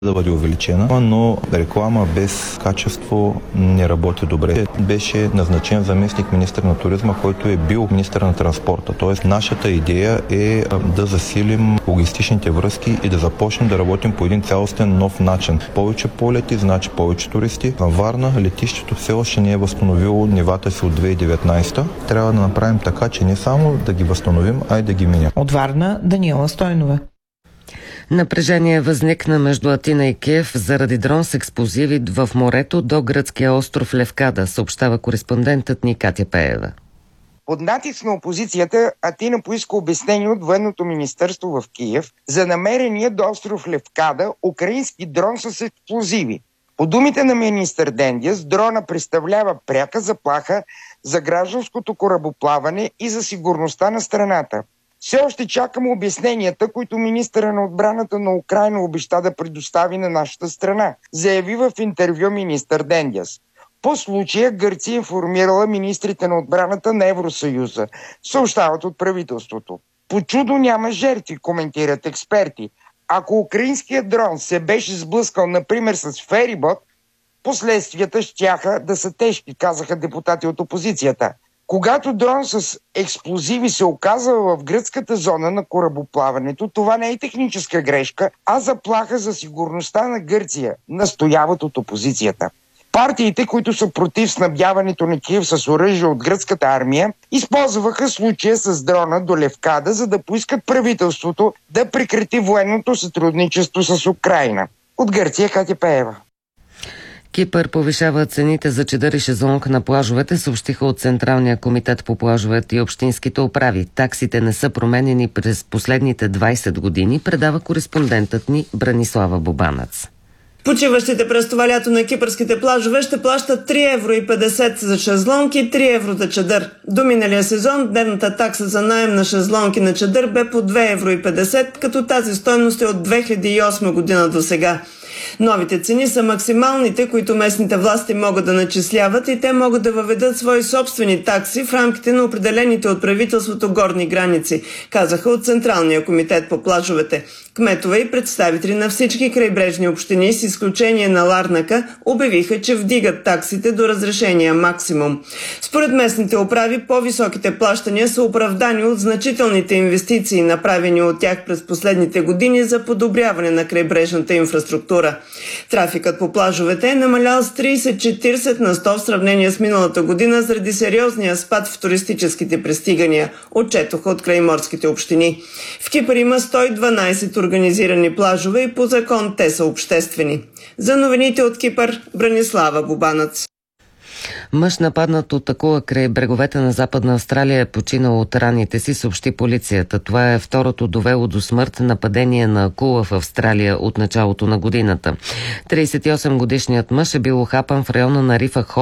да бъде увеличена, но реклама без качество не работи добре. Беше назначен заместник министър на туризма, който е бил министър на транспорта. Тоест нашата идея е да засилим логистичните връзки и да започнем да работим по един цялостен нов начин. Повече полети, значи повече туристи. Във Варна летището все още не е възстановило нивата си от 2019. Трябва да направим така, че не само да ги възстановим, а и да ги минем. От Варна Даниела Стойнова. Напрежение възникна между Атина и Киев заради дрон с експлозиви в морето до гръцкия остров Левкада, съобщава кореспондентът ни Катя Пеева. Под натиск на опозицията Атина поиска обяснение от Военното министерство в Киев за намерения до остров Левкада украински дрон с експлозиви. По думите на министър Дендиас, дрона представлява пряка заплаха за гражданското корабоплаване и за сигурността на страната. Все още чакаме обясненията, които министъра на отбраната на Украйна обеща да предостави на нашата страна, заяви в интервю министър Дендиас. По случая Гърция информирала министрите на отбраната на Евросъюза, съобщават от правителството. По чудо няма жертви, коментират експерти. Ако украинският дрон се беше сблъскал, например, с ферибот, последствията щяха да са тежки, казаха депутати от опозицията. Когато дрон с експлозиви се оказва в гръцката зона на корабоплаването, това не е техническа грешка, а заплаха за сигурността на Гърция, настояват от опозицията. Партиите, които са против снабдяването на Киев с оръжие от гръцката армия, използваха случая с дрона до Левкада, за да поискат правителството да прекрати военното сътрудничество с Украйна. От Гърция Катя Пеева. Кипър повишава цените за чадър и шезлонг на плажовете, съобщиха от Централния комитет по плажовете и общинските управи. Таксите не са променени през последните 20 години, предава кореспондентът ни Бранислава Бобанац. Почиващите през това лято на кипърските плажове ще плащат 3,50 евро за шезлонг и 3 евро за чадър. До миналия сезон дневната такса за наем на шезлонг и на чадър бе по 2,50 евро, като тази стойност е от 2008 година до сега. Новите цени са максималните, които местните власти могат да начисляват, и те могат да въведат свои собствени такси в рамките на определените от правителството горни граници, казаха от Централния комитет по плажовете. Кметове и представители на всички крайбрежни общини, с изключение на Ларнака, обявиха, че вдигат таксите до разрешения максимум. Според местните управи, по-високите плащания са оправдани от значителните инвестиции, направени от тях през последните години за подобряване на крайбрежната инфраструктура. Трафикът по плажовете е намалял с 30-40 на 100 в сравнение с миналата година заради сериозния спад в туристическите пристигания, отчетоха от крайморските общини. В Кипър има 112 организирани плажове и по закон те са обществени. За новините от Кипър, Бранислава Бобанац. Мъж, нападнат от акула край бреговете на Западна Австралия, е починал от раните си, съобщи полицията. Това е второто довело до смърт нападение на акула в Австралия от началото на годината. 38-годишният мъж е бил ухапан в района на рифа